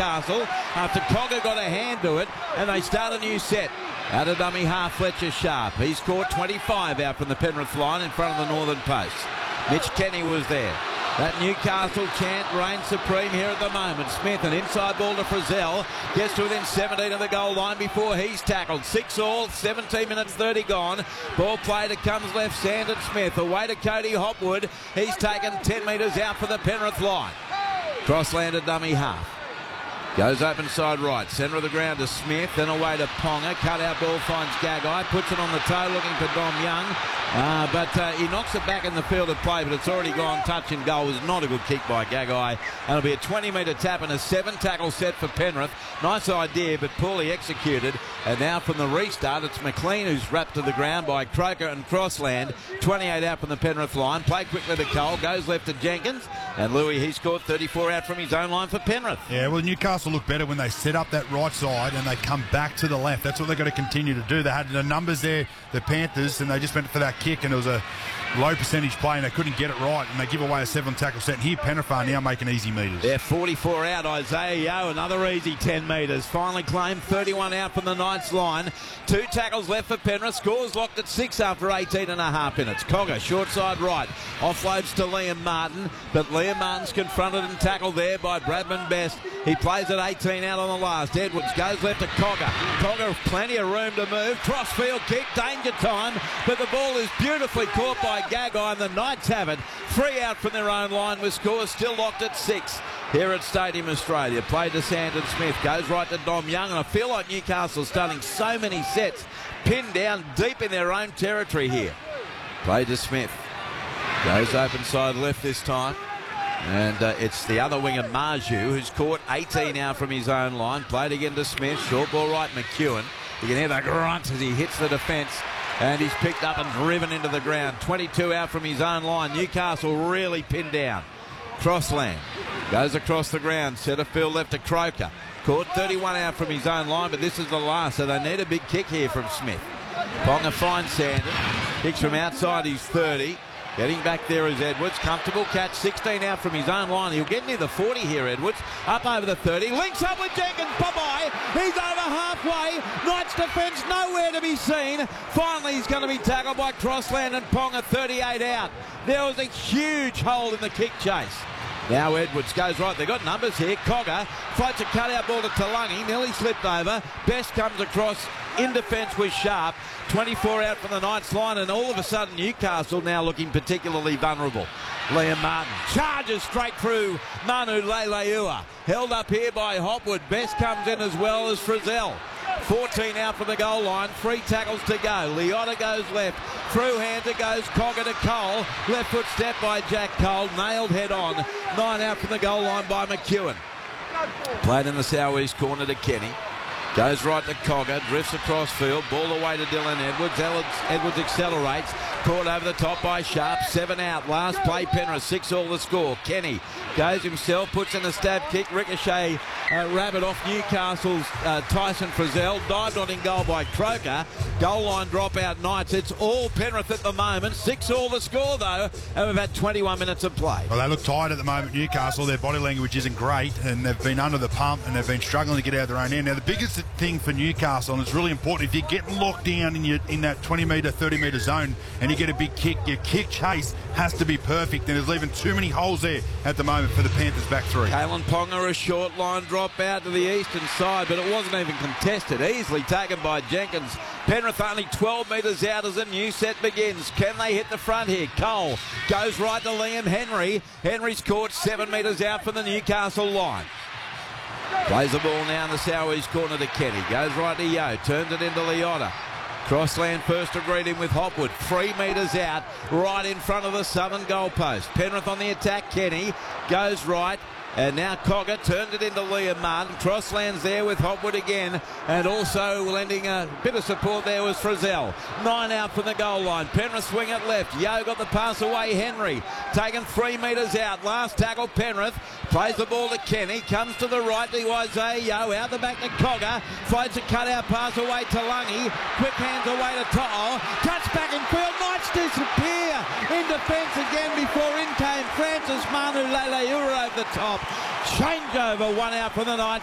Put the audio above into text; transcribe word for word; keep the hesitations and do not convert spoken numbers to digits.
Newcastle after Cogger got a hand to it, and they start a new set. Out of dummy half, Fletcher Sharp. He's caught twenty-five out from the Penrith line in front of the northern post. Mitch Kenny was there. That Newcastle chant reigns supreme here at the moment. Smith, an inside ball to Frizzell. Gets to within seventeen of the goal line before he's tackled. Six all, seventeen minutes thirty gone. Ball played, it comes left, Sandon Smith. Away to Cody Hopwood. He's taken ten metres out for the Penrith line. Cross-landed dummy half. Goes open side right, centre of the ground to Smith, then away to Ponga. Cut out ball finds Gagai, puts it on the toe looking for Dom Young. Uh, but uh, he knocks it back in the field of play, but it's already gone touch and goal. It was not a good kick by Gagai. And it'll be a twenty metre tap and a seven tackle set for Penrith. Nice idea, but poorly executed. And now from the restart, it's McLean who's wrapped to the ground by Croker and Crossland. twenty-eight out from the Penrith line. Play quickly to Cole, goes left to Jenkins. And Louis, he scored thirty-four out from his own line for Penrith. Yeah, well, Newcastle look better when they set up that right side and they come back to the left. That's what they've got to continue to do. They had the numbers there, the Panthers, and they just went for that kick, and it was a low percentage play and they couldn't get it right, and they give away a seven tackle set. And here Penrith are now making easy metres. Yeah, forty-four out. Isaiah Yeo, another easy ten metres. Finally claimed thirty-one out from the Knights line. Two tackles left for Penrith. Scores locked at six after eighteen and a half minutes. Cogger, short side right. Offloads to Liam Martin, but Liam Martin's confronted and tackled there by Bradman Best. He plays at eighteen out on the last. Edwards goes left to Cogger. Cogger, plenty of room to move. Crossfield kick, danger time, but the ball is beautifully caught by Gagai, and the Knights have it. Three out from their own line with scores still locked at six here at Stadium Australia. Played to Sandon Smith, goes right to Dom Young, and I feel like Newcastle's starting so many sets pinned down deep in their own territory here. Played to Smith, goes open side left this time. And uh, it's the other winger, Marju, who's caught eighteen out from his own line. Played again to Smith. Short ball right, McEwen. You can hear the grunt as he hits the defence. And he's picked up and driven into the ground. twenty-two out from his own line. Newcastle really pinned down. Crossland goes across the ground. Centre field left to Croker. Caught thirty-one out from his own line, but this is the last, so they need a big kick here from Smith. Ponga finds Sandon. Kicks from outside his thirty. Getting back there is Edwards. Comfortable catch, sixteen out from his own line. He'll get near the forty here, Edwards. Up over the thirty. Links up with Jenkins. Bye-bye. He's over halfway. Knights defence nowhere to be seen. Finally, he's going to be tackled by Crossland and Ponga, thirty-eight out. There was a huge hole in the kick chase. Now Edwards goes right. They've got numbers here. Cogger floats a cutout ball to Talangi. Nearly slipped over. Best comes across in defence with Sharp. twenty-four out from the Knights line, and all of a sudden Newcastle now looking particularly vulnerable. Liam Martin charges straight through Manu Leilua. Held up here by Hopwood. Best comes in as well as Frizzell. fourteen out from the goal line. Three tackles to go. Liotta goes left. Through hander goes Cogger to Cole. Left foot step by Jack Cole. Nailed head on. Nine out from the goal line by McEwen. Played in the southeast corner to Kenny. Goes right to Cogger, drifts across field, ball away to Dylan Edwards. Edwards accelerates, caught over the top by Sharp, seven out. Last play Penrith, six all the score. Kenny goes himself, puts in a stab kick, ricochet uh, rabbit off Newcastle's uh, Tyson Frizzell, dived on in goal by Croker. Goal line dropout Knights. It's all Penrith at the moment, six all the score though, and we've had twenty-one minutes of play. Well, they look tired at the moment, Newcastle. Their body language isn't great, and they've been under the pump, and they've been struggling to get out of their own end. Now, the biggest thing for Newcastle, and it's really important, if you're getting locked down in your in that twenty metre, thirty metre zone and you get a big kick, your kick chase has to be perfect, and there's leaving too many holes there at the moment for the Panthers back three. Kalen Ponga, a short line drop out to the eastern side, but it wasn't even contested. Easily taken by Jenkins. Penrith only twelve metres out as a new set begins. Can they hit the front here? Cole goes right to Liam Henry. Henry's caught seven metres out from the Newcastle line. Plays the ball now in the southeast corner to Kenny. Goes right to Yeo. Turns it into Liotta. Crossland first to greet him with Hopwood. Three metres out, right in front of the southern goalpost. Penrith on the attack. Kenny goes right. And now Cogger turned it into Liam Martin. Crossland's there with Hopwood again. And also lending a bit of support there was Frizzell. Nine out from the goal line. Penrith swing it left. Yeo got the pass away. Henry taken three metres out. Last tackle Penrith. Plays the ball to Kenny. Comes to the right to Isaiah Yeo. Out the back to Cogger. Floats a cutout pass away to Lungy. Quick hands away to To'o. Cuts back in field. Knights disappear in defence again before in came Francis Manu Leilua over the top. Changeover, one out for the Knights.